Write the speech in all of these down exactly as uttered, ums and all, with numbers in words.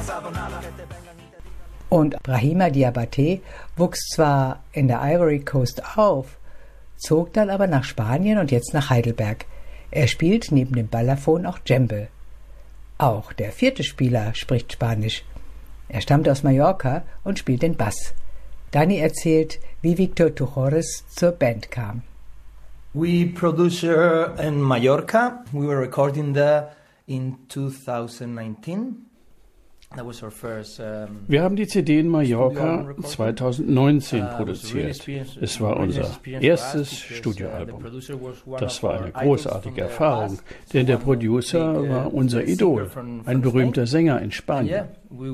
Und Brahima Diabaté wuchs zwar in der Ivory Coast auf, zog dann aber nach Spanien und jetzt nach Heidelberg. Er spielt neben dem Balafon auch Djembe. Auch der vierte Spieler spricht Spanisch. Er stammt aus Mallorca und spielt den Bass. Dani erzählt, wie Victor Tujores zur Band kam. We produced in Mallorca. We were recording there in twenty nineteen. That was our first, um, Wir haben die C D in Mallorca zwanzig neunzehn produziert. Es war unser erstes Studioalbum. Das war eine großartige Erfahrung, denn der Producer war unser Idol, ein berühmter Sänger in Spanien.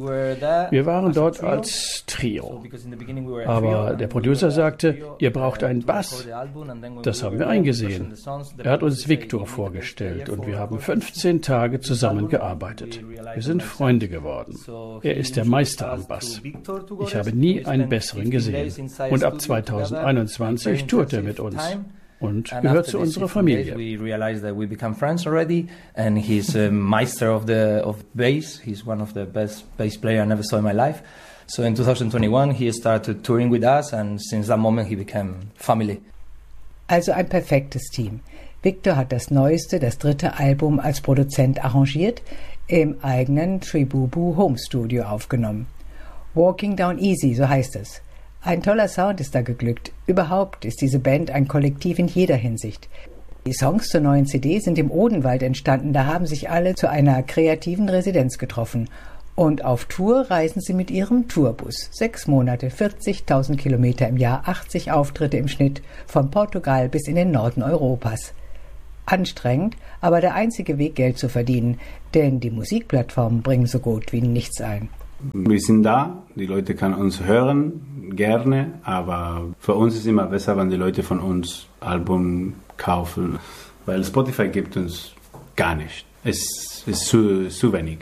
Wir waren dort als Trio. Aber der Producer sagte, ihr braucht einen Bass. Das haben wir eingesehen. Er hat uns Victor vorgestellt und wir haben fünfzehn Tage zusammen gearbeitet. Wir sind Freunde geworden. Er ist der Meister am Bass. Ich habe nie einen besseren gesehen. Und ab zwanzig einundzwanzig tourt er mit uns und gehört zu unserer Familie. We realized that we become friends already, and he's a master of the of bass. He's one of the best bass players I never saw in my life. So in twenty twenty-one he started touring with us, and since that moment he became family. Also ein perfektes Team. Victor hat das neueste, das dritte Album als Produzent arrangiert, im eigenen Tribubu Home Studio aufgenommen. Walking Down Easy, so heißt es. Ein toller Sound ist da geglückt. Überhaupt ist diese Band ein Kollektiv in jeder Hinsicht. Die Songs zur neuen C D sind im Odenwald entstanden, da haben sich alle zu einer kreativen Residenz getroffen. Und auf Tour reisen sie mit ihrem Tourbus. Sechs Monate, vierzigtausend Kilometer im Jahr, achtzig Auftritte im Schnitt, von Portugal bis in den Norden Europas. Anstrengend, aber der einzige Weg, Geld zu verdienen, denn die Musikplattformen bringen so gut wie nichts ein. Wir sind da, die Leute können uns hören, gerne, aber für uns ist es immer besser, wenn die Leute von uns Album kaufen, weil Spotify gibt uns gar nicht. Es ist zu, zu wenig.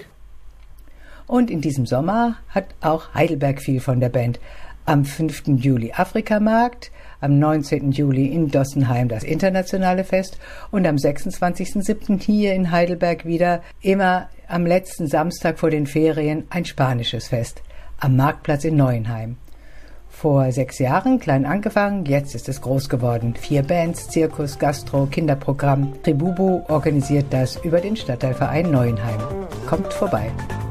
Und in diesem Sommer hat auch Heidelberg viel von der Band. Am fünften Juli Afrikamarkt, am neunzehnten Juli in Dossenheim das internationale Fest und am sechsundzwanzigsten siebten hier in Heidelberg wieder, immer am letzten Samstag vor den Ferien, ein spanisches Fest am Marktplatz in Neuenheim. Vor sechs Jahren klein angefangen, jetzt ist es groß geworden. Vier Bands, Zirkus, Gastro, Kinderprogramm. Tribubu organisiert das über den Stadtteilverein Neuenheim. Kommt vorbei.